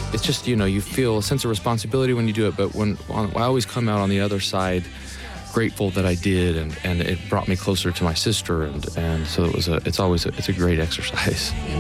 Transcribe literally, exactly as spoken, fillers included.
it's just, you know, you feel a sense of responsibility when you do it, but when on, I always come out on the other side grateful that I did, and, and it brought me closer to my sister, and, and so it was a, it's always a, it's a great exercise.